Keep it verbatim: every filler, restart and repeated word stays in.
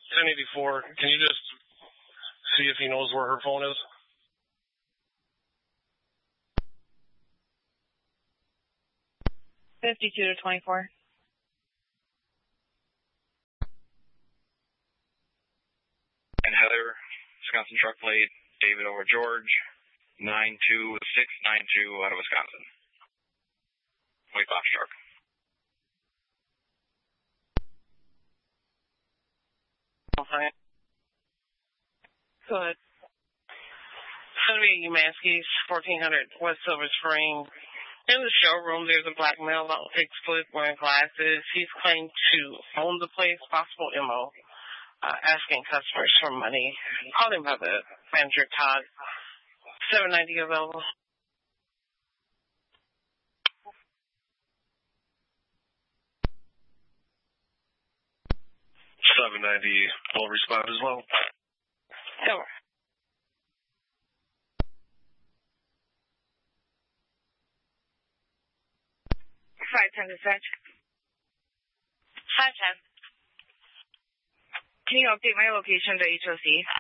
ten eighty-four. Can you just see if he knows where her phone is? fifty-two to twenty-four. And Heather, Wisconsin truck plate, David over George, nine two six nine two out of Wisconsin. White box truck. Okay. Good. Sylvia Umansky's fourteen hundred West Silver Spring. In the showroom, there's a black male, about six foot, wearing glasses. He's claimed to own the place, possible M O, uh, asking customers for money. Call him by the manager, Todd. seven ninety available. seven ninety will respond as well. Silver. five ten dispatch. five ten. Can you update my location to H O C?